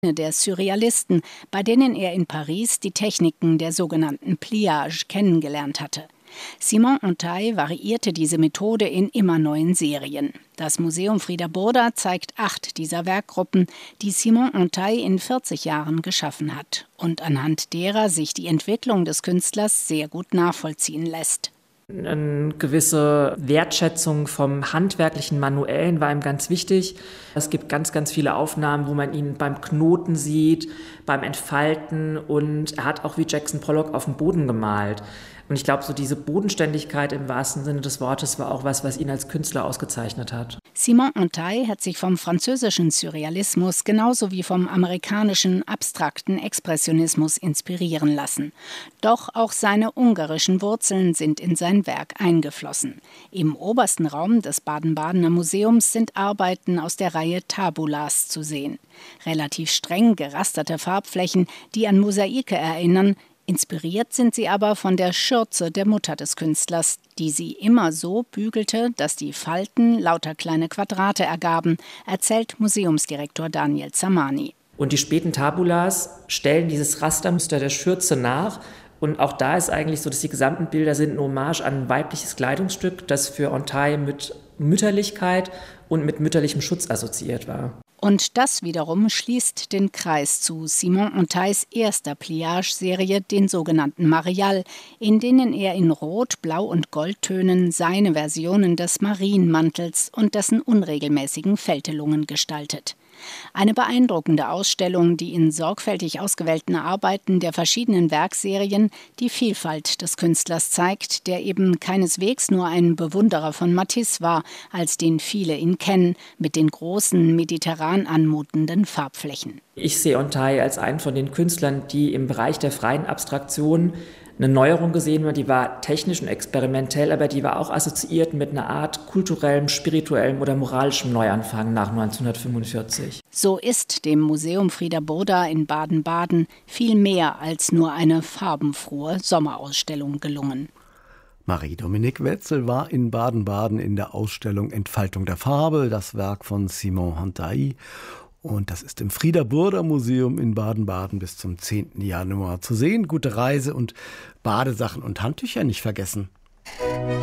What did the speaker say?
der Surrealisten, bei denen er in Paris die Techniken der sogenannten Pliage kennengelernt hatte. Simon Antheil variierte diese Methode in immer neuen Serien. Das Museum Frieder Burda zeigt 8 dieser Werkgruppen, die Simon Antheil in 40 Jahren geschaffen hat und anhand derer sich die Entwicklung des Künstlers sehr gut nachvollziehen lässt. Eine gewisse Wertschätzung vom handwerklichen Manuellen war ihm ganz wichtig. Es gibt ganz, ganz viele Aufnahmen, wo man ihn beim Knoten sieht, beim Entfalten, und er hat auch wie Jackson Pollock auf dem Boden gemalt. Und ich glaube, so diese Bodenständigkeit im wahrsten Sinne des Wortes war auch was ihn als Künstler ausgezeichnet hat. Simon Antheil hat sich vom französischen Surrealismus genauso wie vom amerikanischen abstrakten Expressionismus inspirieren lassen. Doch auch seine ungarischen Wurzeln sind in sein Werk eingeflossen. Im obersten Raum des Baden-Badener Museums sind Arbeiten aus der Reihe Tabulas zu sehen. Relativ streng gerasterte Farbflächen, die an Mosaike erinnern. Inspiriert sind sie aber von der Schürze der Mutter des Künstlers, die sie immer so bügelte, dass die Falten lauter kleine Quadrate ergaben, erzählt Museumsdirektor Daniel Zamani. Und die späten Tabulas stellen dieses Rastermuster der Schürze nach. Und auch da ist eigentlich so, dass die gesamten Bilder sind eine Hommage an ein weibliches Kleidungsstück, das für Antheil mit Mütterlichkeit und mit mütterlichem Schutz assoziiert war. Und das wiederum schließt den Kreis zu Simon Antheils erster Pliage-Serie, den sogenannten Marial, in denen er in Rot-, Blau- und Goldtönen seine Versionen des Marienmantels und dessen unregelmäßigen Fältelungen gestaltet. Eine beeindruckende Ausstellung, die in sorgfältig ausgewählten Arbeiten der verschiedenen Werkserien die Vielfalt des Künstlers zeigt, der eben keineswegs nur ein Bewunderer von Matisse war, als den viele ihn kennen, mit den großen, mediterran anmutenden Farbflächen. Ich sehe Antheil als einen von den Künstlern, die im Bereich der freien Abstraktion eine Neuerung gesehen wird. Die war technisch und experimentell, aber die war auch assoziiert mit einer Art kulturellem, spirituellem oder moralischem Neuanfang nach 1945. So ist dem Museum Frieder Burda in Baden-Baden viel mehr als nur eine farbenfrohe Sommerausstellung gelungen. Marie-Dominique Wetzel war in Baden-Baden in der Ausstellung Entfaltung der Farbe, das Werk von Simon Antheil. Und das ist im Frieder Burda Museum in Baden-Baden bis zum 10. Januar zu sehen. Gute Reise und Badesachen und Handtücher nicht vergessen.